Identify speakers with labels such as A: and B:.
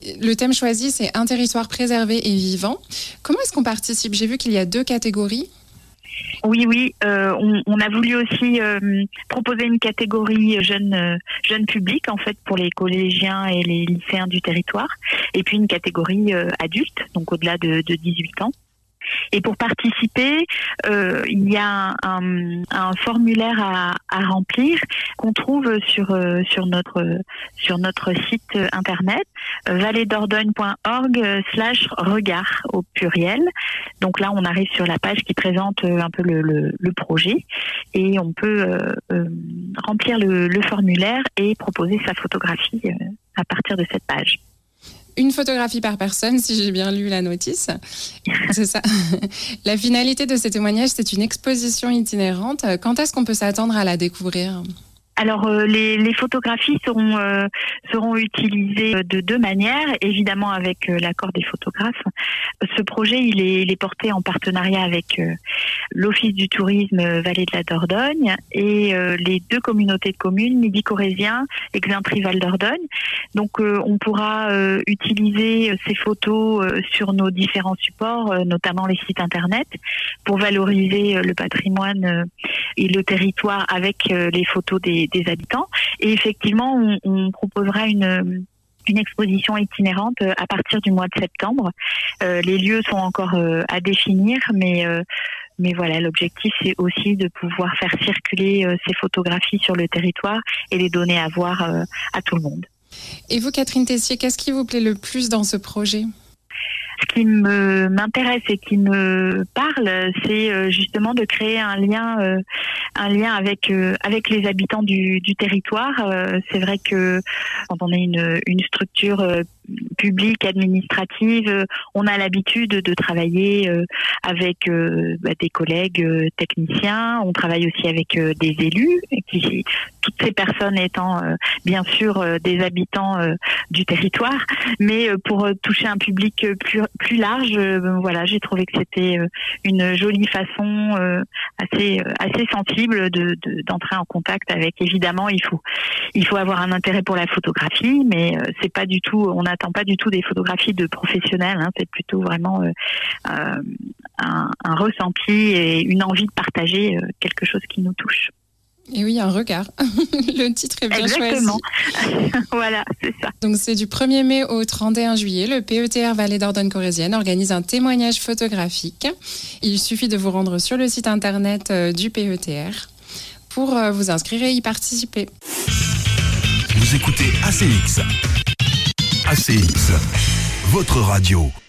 A: Le thème choisi, c'est un territoire préservé et vivant. Comment est-ce qu'on participe ? J'ai vu qu'il y a 2 catégories.
B: Oui, on a voulu aussi proposer une catégorie jeune public en fait pour les collégiens et les lycéens du territoire, et puis une catégorie adulte, donc au-delà de 18 ans. Et pour participer, il y a un formulaire à remplir qu'on trouve sur notre site internet valleedordogne.org/regard au pluriel. Donc là, on arrive sur la page qui présente un peu le projet, et on peut remplir le formulaire et proposer sa photographie à partir de cette page.
A: Une photographie par personne, si j'ai bien lu la notice. C'est ça. La finalité de ces témoignages, c'est une exposition itinérante. Quand est-ce qu'on peut s'attendre à la découvrir ?
B: Alors les photographies seront utilisées de 2 manières, évidemment avec l'accord des photographes. Ce projet il est porté en partenariat avec l'Office du tourisme Vallée de la Dordogne et les 2 communautés de communes, Midi-Corrézien et Xaintry-Val d'Ordogne. Donc on pourra utiliser ces photos sur nos différents supports, notamment les sites internet, pour valoriser le patrimoine et le territoire avec les photos des habitants. Et effectivement, on proposera une exposition itinérante à partir du mois de septembre. Les lieux sont encore à définir, mais voilà, l'objectif c'est aussi de pouvoir faire circuler ces photographies sur le territoire et les donner à voir à tout le monde.
A: Et vous, Catherine Tessier, qu'est-ce qui vous plaît le plus dans ce projet ?
B: Ce qui m'intéresse et qui me parle, c'est justement de créer un lien avec les habitants du territoire. C'est vrai que quand on est une structure publique, administrative, on a l'habitude de travailler avec des collègues techniciens. On travaille aussi avec des élus, toutes ces personnes étant bien sûr des habitants du territoire, mais pour toucher un public plus large, voilà, j'ai trouvé que c'était une jolie façon assez sensible d'entrer en contact avec. Évidemment, il faut avoir un intérêt pour la photographie, mais c'est pas du tout, on n'attend pas du tout des photographies de professionnels, hein, c'est plutôt vraiment un ressenti et une envie de partager quelque chose qui nous touche.
A: Et oui, un regard. Le titre est bien
B: Exactement.
A: choisi.
B: Voilà, c'est ça.
A: Donc c'est du 1er mai au 31 juillet. Le PETR Vallée d'Ordogne Corrézienne organise un témoignage photographique. Il suffit de vous rendre sur le site internet du PETR pour vous inscrire et y participer.
C: Vous écoutez ACX. ACX, votre radio.